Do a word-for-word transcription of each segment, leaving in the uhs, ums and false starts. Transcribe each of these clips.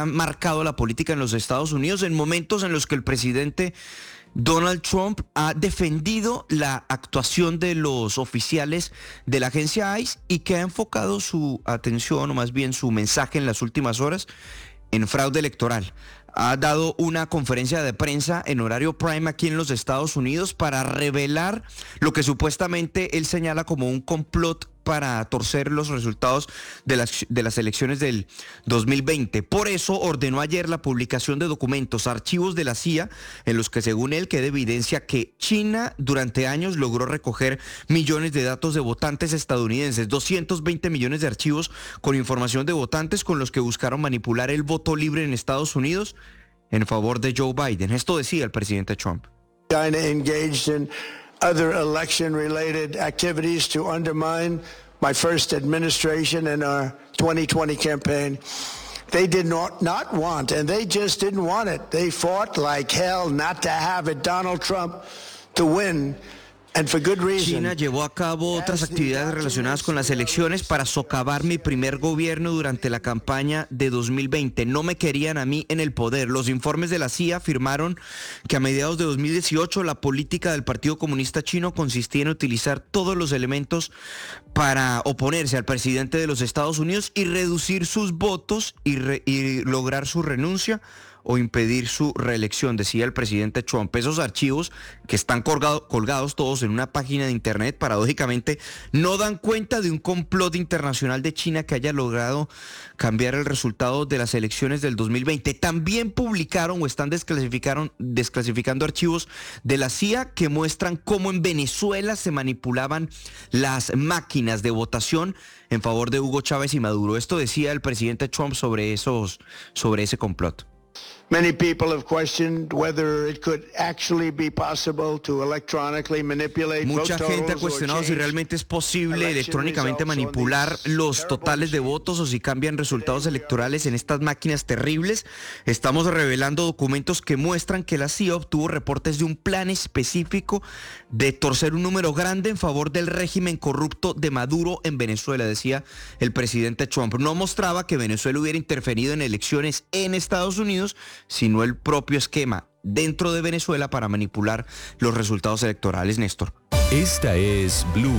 marcado la política en los Estados Unidos en momentos en los que el presidente Donald Trump ha defendido la actuación de los oficiales de la agencia I C E y que ha enfocado su atención, o más bien su mensaje en las últimas horas, en fraude electoral. Ha dado una conferencia de prensa en horario prime aquí en los Estados Unidos para revelar lo que supuestamente él señala como un complot para torcer los resultados de las, de las elecciones del dos mil veinte. Por eso ordenó ayer la publicación de documentos, archivos de la C I A, en los que según él queda evidencia que China durante años logró recoger millones de datos de votantes estadounidenses, doscientos veinte millones de archivos con información de votantes con los que buscaron manipular el voto libre en Estados Unidos en favor de Joe Biden. Esto decía el presidente Trump. China engaged in other election-related activities to undermine my first administration and our twenty twenty campaign. They did not, not want, and they just didn't want it. They fought like hell not to have it, Donald Trump, to win. And for good reason. China llevó a cabo otras actividades relacionadas con las elecciones para socavar mi primer gobierno durante la campaña de dos mil veinte. No me querían a mí en el poder. Los informes de la C I A afirmaron que a mediados de dos mil dieciocho la política del Partido Comunista Chino consistía en utilizar todos los elementos para oponerse al presidente de los Estados Unidos y reducir sus votos y, re- y lograr su renuncia o impedir su reelección, decía el presidente Trump. Esos archivos que están colgado, colgados todos en una página de internet, paradójicamente, no dan cuenta de un complot internacional de China que haya logrado cambiar el resultado de las elecciones del dos mil veinte. También publicaron o están desclasificaron, desclasificando archivos de la C I A que muestran cómo en Venezuela se manipulaban las máquinas de votación en favor de Hugo Chávez y Maduro. Esto decía el presidente Trump sobre esos, sobre ese complot. Many people have questioned whether it could actually be possible to electronically manipulate Mucha vote gente ha totals or cuestionado si change realmente es posible election electrónicamente results on manipular these los terrible totales de machines. votos o si cambian resultados electorales en estas máquinas terribles. Estamos revelando documentos que muestran que la C I A obtuvo reportes de un plan específico de torcer un número grande en favor del régimen corrupto de Maduro en Venezuela, decía el presidente Trump. No mostraba que Venezuela hubiera interferido en elecciones en Estados Unidos, sino el propio esquema dentro de Venezuela para manipular los resultados electorales, Néstor. Esta es Blue,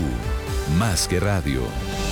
más que radio.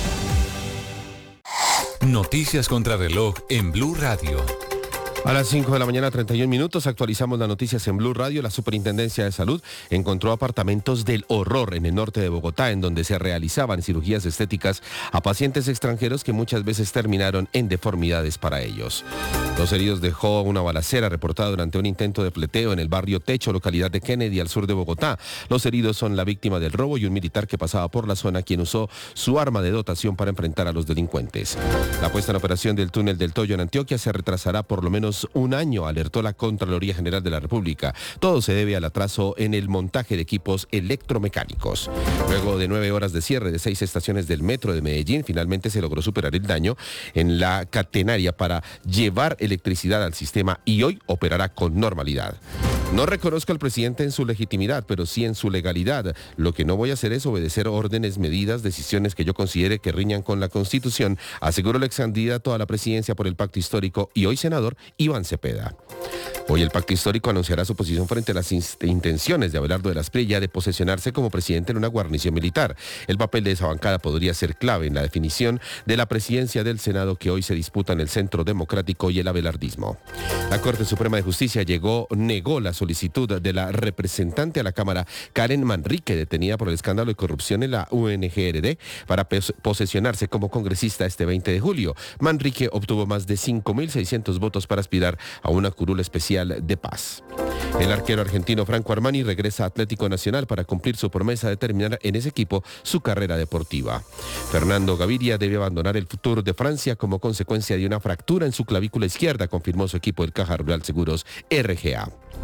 Noticias contra reloj en Blue Radio. A las cinco de la mañana, treinta y un minutos, actualizamos las noticias en Blue Radio. La Superintendencia de Salud encontró apartamentos del horror en el norte de Bogotá, en donde se realizaban cirugías estéticas a pacientes extranjeros que muchas veces terminaron en deformidades para ellos. Dos heridos dejó una balacera reportada durante un intento de pleteo en el barrio Techo, localidad de Kennedy, al sur de Bogotá. Los heridos son la víctima del robo y un militar que pasaba por la zona, quien usó su arma de dotación para enfrentar a los delincuentes. La puesta en operación del túnel del Toyo en Antioquia se retrasará por lo menos un año, alertó la Contraloría General de la República. Todo se debe al atraso en el montaje de equipos electromecánicos. Luego de nueve horas de cierre de seis estaciones del metro de Medellín, finalmente se logró superar el daño en la catenaria para llevar electricidad al sistema y hoy operará con normalidad. No reconozco al presidente en su legitimidad, pero sí en su legalidad. Lo que no voy a hacer es obedecer órdenes, medidas, decisiones que yo considere que riñan con la Constitución, aseguró el ex candidato a la presidencia por el Pacto Histórico y hoy senador Iván Cepeda. Hoy el Pacto Histórico anunciará su posición frente a las intenciones de Abelardo de la Espriella de posesionarse como presidente en una guarnición militar. El papel de esa bancada podría ser clave en la definición de la presidencia del Senado que hoy se disputa en el Centro Democrático y el abelardismo. La Corte Suprema de Justicia llegó, negó la solicitud de la representante a la Cámara, Karen Manrique, detenida por el escándalo de corrupción en la U N G R D, para posesionarse como congresista este veinte de julio. Manrique obtuvo más de cinco mil seiscientos votos para aspirar a una curul especial de paz. El arquero argentino Franco Armani regresa a Atlético Nacional para cumplir su promesa de terminar en ese equipo su carrera deportiva. Fernando Gaviria debe abandonar el Tour de Francia como consecuencia de una fractura en su clavícula izquierda, confirmó su equipo, el Caja Rural Seguros R G A.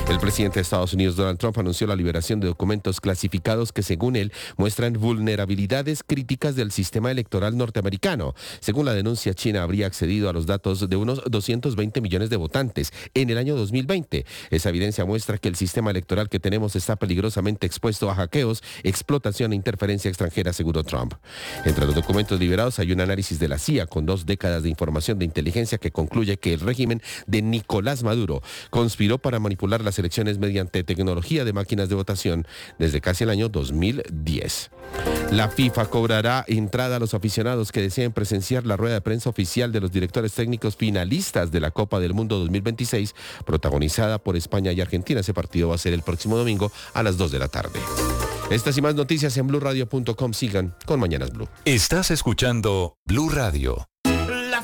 El presidente de Estados Unidos, Donald Trump, anunció la liberación de documentos clasificados que, según él, muestran vulnerabilidades críticas del sistema electoral norteamericano. Según la denuncia, China habría accedido a los datos de unos doscientos veinte millones de votantes en el año dos mil veinte. Esa evidencia muestra que el sistema electoral que tenemos está peligrosamente expuesto a hackeos, explotación e interferencia extranjera, aseguró Trump. Entre los documentos liberados hay un análisis de la C I A con dos décadas de información de inteligencia que concluye que el régimen de Nicolás Maduro conspiró para manipular las elecciones mediante tecnología de máquinas de votación desde casi el año dos mil diez. La FIFA cobrará entrada a los aficionados que deseen presenciar la rueda de prensa oficial de los directores técnicos finalistas de la Copa del Mundo dos mil veintiséis, protagonizada por España y Argentina. Ese partido va a ser el próximo domingo a las dos de la tarde. Estas y más noticias en blue radio punto com. Sigan con Mañanas Blue. Estás escuchando Blue Radio.